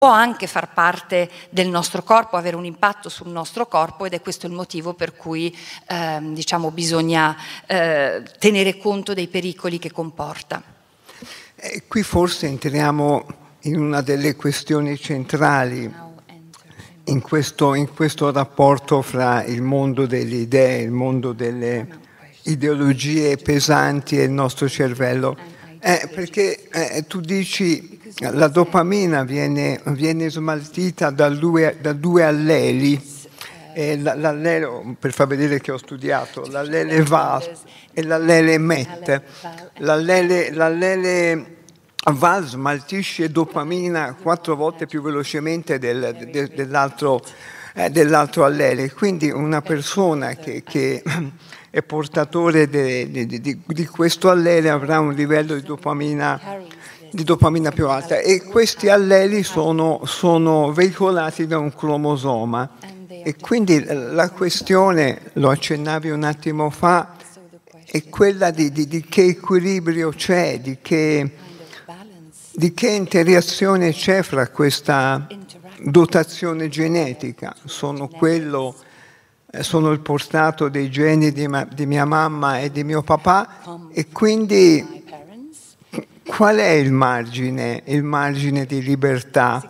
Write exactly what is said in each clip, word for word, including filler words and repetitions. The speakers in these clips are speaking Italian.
può anche far parte del nostro corpo, avere un impatto sul nostro corpo, ed è questo il motivo per cui eh, diciamo, bisogna eh, tenere conto dei pericoli che comporta. E qui forse entriamo in una delle questioni centrali in questo, in questo rapporto fra il mondo delle idee, il mondo delle ideologie pesanti e il nostro cervello. Eh, perché eh, tu dici la dopamina viene, viene smaltita da due, da due alleli, eh, l'allelo, per far vedere che ho studiato, l'allele V A S e l'allele M E T. L'allele, l'allele V A S smaltisce dopamina quattro volte più velocemente del, de, dell'altro, eh, dell'altro allele, quindi una persona che, che è portatore di, di, di, di questo allele avrà un livello di dopamina, di dopamina più alta, e questi alleli sono, sono veicolati da un cromosoma, e quindi la questione, lo accennavi un attimo fa, è quella di, di, di che equilibrio c'è, di che, di che interazione c'è fra questa dotazione genetica. Sono quello sono il portato dei geni di, ma, di mia mamma e di mio papà, e quindi qual è il margine, il margine di libertà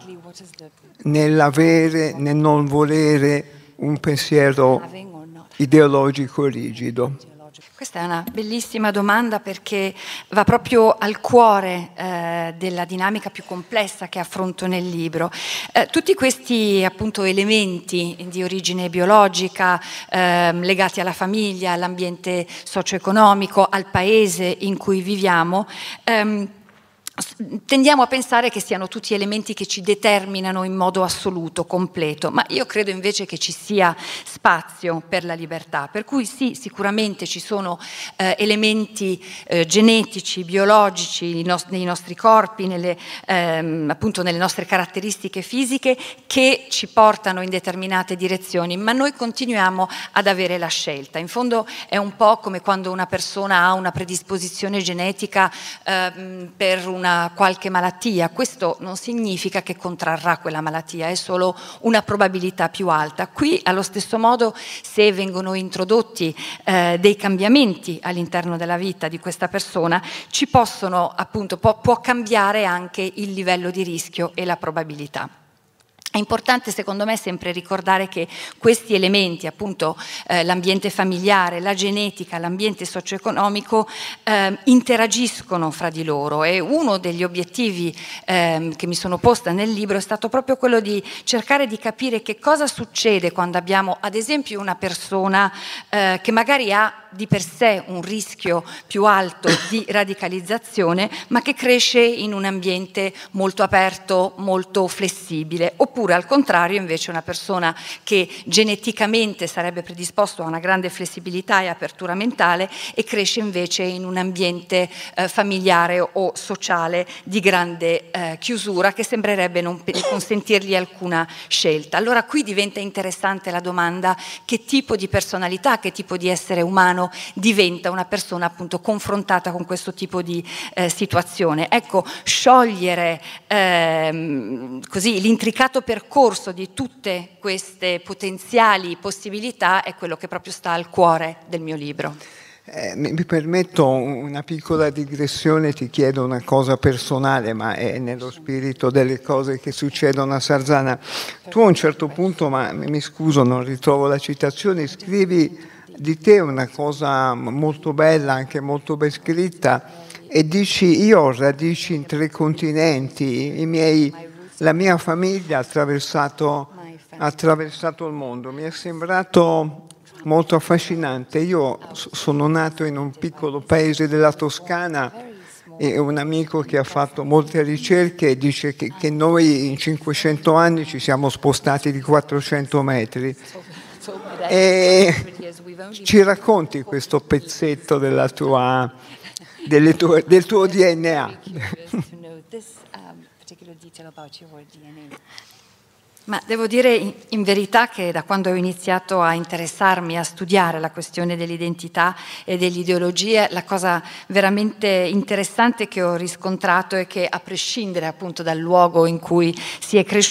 nell'avere, nel non volere un pensiero ideologico rigido? Questa è una bellissima domanda, perché va proprio al cuore eh, della dinamica più complessa che affronto nel libro. Eh, tutti questi appunto elementi di origine biologica eh, legati alla famiglia, all'ambiente socio-economico, al paese in cui viviamo, ehm, tendiamo a pensare che siano tutti elementi che ci determinano in modo assoluto, completo, ma io credo invece che ci sia spazio per la libertà, per cui sì, sicuramente ci sono eh, elementi eh, genetici, biologici nei, nos- nei nostri corpi, nelle, ehm, appunto nelle nostre caratteristiche fisiche, che ci portano in determinate direzioni, ma noi continuiamo ad avere la scelta. In fondo è un po' come quando una persona ha una predisposizione genetica ehm, per una qualche malattia. Questo non significa che contrarrà quella malattia, è solo una probabilità più alta. Qui allo stesso modo, se vengono introdotti eh, dei cambiamenti all'interno della vita di questa persona, ci possono appunto può, può cambiare anche il livello di rischio e la probabilità. È importante secondo me sempre ricordare che questi elementi, appunto eh, l'ambiente familiare, la genetica, l'ambiente socio-economico eh, interagiscono fra di loro, e uno degli obiettivi eh, che mi sono posta nel libro è stato proprio quello di cercare di capire che cosa succede quando abbiamo ad esempio una persona eh, che magari ha di per sé un rischio più alto di radicalizzazione, ma che cresce in un ambiente molto aperto, molto flessibile, oppure al contrario invece una persona che geneticamente sarebbe predisposto a una grande flessibilità e apertura mentale e cresce invece in un ambiente eh, familiare o sociale di grande eh, chiusura, che sembrerebbe non consentirgli alcuna scelta. Allora qui diventa interessante la domanda: che tipo di personalità, che tipo di essere umano diventa una persona appunto confrontata con questo tipo di eh, situazione. Ecco, sciogliere ehm, così l'intricato percorso di tutte queste potenziali possibilità è quello che proprio sta al cuore del mio libro. Eh, mi, mi permetto una piccola digressione, ti chiedo una cosa personale, ma è nello spirito delle cose che succedono a Sarzana. Tu a un certo punto, ma mi scuso, non ritrovo la citazione, scrivi di te una cosa molto bella, anche molto ben scritta, e dici: io ho radici in tre continenti, i miei, la mia famiglia ha attraversato, ha attraversato il mondo. Mi è sembrato molto affascinante. Io sono nato in un piccolo paese della Toscana, e un amico che ha fatto molte ricerche dice che, che noi in cinquecento anni ci siamo spostati di quattrocento metri. E ci racconti questo pezzetto della tua, delle tue, del tuo D N A? Ma devo dire in, in verità che da quando ho iniziato a interessarmi, a studiare la questione dell'identità e dell'ideologia, la cosa veramente interessante che ho riscontrato è che, a prescindere appunto dal luogo in cui si è cresciuti,